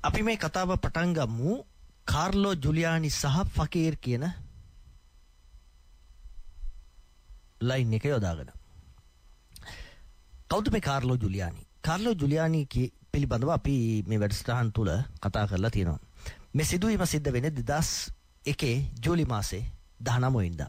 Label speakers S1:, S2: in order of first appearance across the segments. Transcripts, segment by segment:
S1: අපි මේ කතාව පටන් ගමු කාර්ලෝ ජුලියානි සහ ෆකීර් කියන ලයින් එක යොදාගෙන. කවුද මේ කාර්ලෝ ජුලියානි? කාර්ලෝ ජුලියානි පිළිබඳව අපි මේ වැඩසටහන තුල කතා කරලා තියෙනවා. මේ සිදුවීම සිද්ධ වෙන්නේ 2001 ජූලි මාසේ 19 වෙනිදා.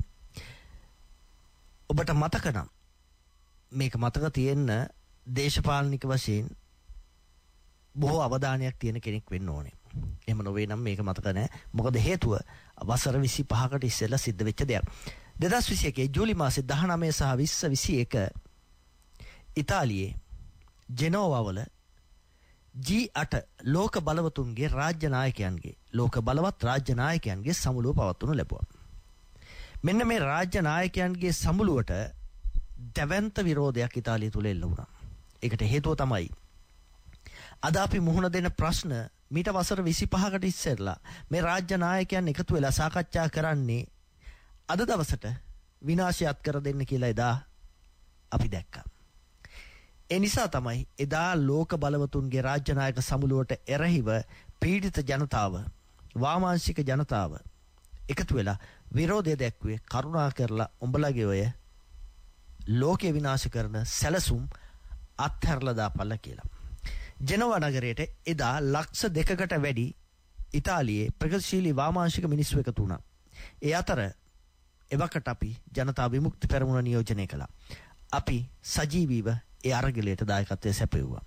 S1: ඔබට මතක නම් මේක මතක තියෙන්න දේශපාලනික වශයෙන් බොහෝ අවධානයක් තියෙන කෙනෙක් වෙන්න ඕනේ. එහෙම නොවේ නම් මේක මතක නැහැ. මොකද හේතුව වසර 25කට ඉස්සෙල්ලා සිද්ධ වෙච්ච දෙයක්. 2021 ජූලි මාසේ 19 සහ 20 21 ඉතාලියේ ජෙනෝවාවල G8 ලෝක බලවතුන්ගේ රාජ්‍ය නායකයන්ගේ සමුළුව පවත්වනු ලැබුවා. මෙන්න මේ රාජ්‍ය නායකයන්ගේ සමුළුවට දැවැන්ත විරෝධයක් ඉතාලිය තුල එල්ල වුණා. ඒකට හේතුව තමයි අද අපි මුහුණ දෙන ප්‍රශ්න මීට වසර 25කට ඉස්සෙල්ලා මේ රාජ්‍ය නායකයන් එකතු වෙලා සාකච්ඡා කරන්නේ අද දවසට විනාශයත් කර දෙන්න කියලා එදා අපි දැක්කා. ඒ නිසා තමයි එදා ලෝක බලවතුන්ගේ රාජ්‍ය නායක සමුළුවට එරෙහිව පීඩිත ජනතාව, වාමාංශික ජනතාව එකතු වෙලා විරෝධය දැක්ුවේ කරුණා කරලා උඹලගේ ඔය ලෝකේ විනාශ කරන සැලසුම් අත්හැරලා දාපල්ලා කියලා. ජෙනෝවා නගරයට එදා ලක්ෂ 2කට වැඩි ඉතාලියේ ප්‍රගතිශීලී වාමාංශික මිනිස්සු එකතු වුණා. ඒ අතර එවකට අපි ජනතා විමුක්ති පෙරමුණ නියෝජනය කළා. අපි සජීවීව ඒ අරගලයට දායකත්වය සැපයුවා.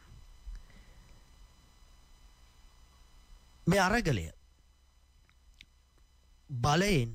S1: මේ අරගලය බලයෙන්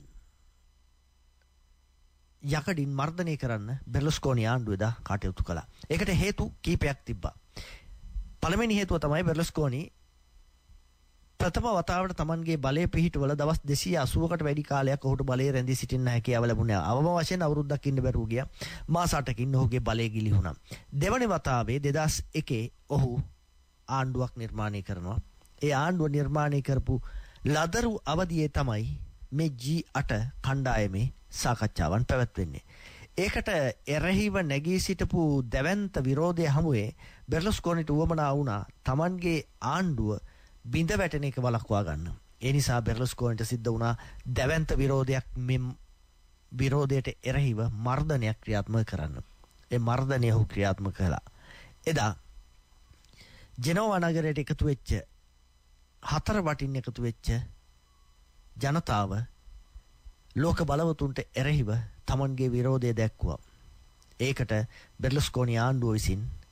S1: යකඩින් මර්ධනය කරන්න බෙර්ලුස්කෝනි ආණ්ඩුව එදා කටයුතු කළා. ඒකට හේතු කීපයක් තිබ්බා. පළවෙනි හේතුව තමයි බෙර්ලුස්කෝනි ප්‍රථම වතාවට Tamanගේ බලය පිහිටවල දවස් 280කට වැඩි කාලයක් ඔහුට බලය රැඳී සිටින්න හැකියාව ලැබුණේ. අවම වශයෙන් අවුරුද්දක් ඉන්න බැරුව ගියා. මාස 8කින් ඔහුගේ බලය ගිලිහුණා. දෙවන වතාවේ 2001 ඔහු ආණ්ඩුවක් නිර්මාණය කරනවා. ඒ ආණ්ඩුව නිර්මාණය කරපු ලදරු අවදියේ තමයි මේ G8 කණ්ඩායමේ සාකච්ඡාවන් පැවැත්වෙන්නේ. ඒකට එරෙහිව නැගී සිටපු දැවැන්ත විරෝධය හමුවේ බෙර්ලුස්කෝනිට උවමනා වුණා Tamanගේ ආණ්ඩුව බිඳ වැටෙන එක වළක්වා ගන්න. ඒ නිසා බෙර්ලුස්කෝනිට සිද්ධ වුණා දැවැන්ත විරෝධයක් විරෝධයට එරෙහිව මර්ධනයක් ක්‍රියාත්මක කරන්න. ඒ මර්ධනය ඔහු ක්‍රියාත්මක කළා. එදා ජෙනෝවා නගරයට එකතු වෙච්ච හතර වටින් එකතු වෙච්ච ජනතාව ලෝක බලවතුන්ට එරෙහිව Tamanගේ විරෝධය දැක්වුවා. ඒකට බෙර්ලුස්කෝනි ආණ්ඩුව විසින්